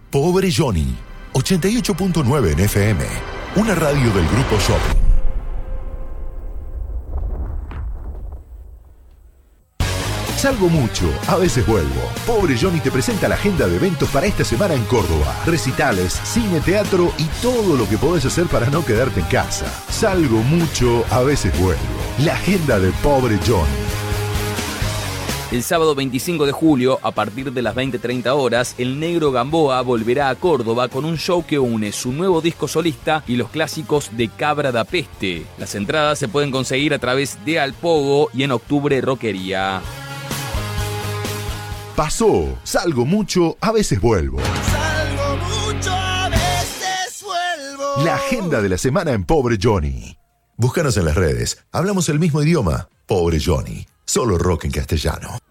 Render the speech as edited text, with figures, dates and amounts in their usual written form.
Pobre Johnny, 88.9 en FM, una radio del Grupo Shopping. Salgo mucho, a veces vuelvo. Pobre Johnny te presenta la agenda de eventos para esta semana en Córdoba. Recitales, cine, teatro y todo lo que podés hacer para no quedarte en casa. Salgo mucho, a veces vuelvo. La agenda de Pobre Johnny. El sábado 25 de julio, a partir de las 20:30 horas, el Negro Gamboa volverá a Córdoba con un show que une su nuevo disco solista y los clásicos de Cabra da Peste. Las entradas se pueden conseguir a través de Alpogo y en Octubre Rockería. Pasó, salgo mucho, a veces vuelvo. Salgo mucho, a veces vuelvo. La agenda de la semana en Pobre Johnny. Búscanos en las redes, hablamos el mismo idioma. Pobre Johnny, solo rock en castellano.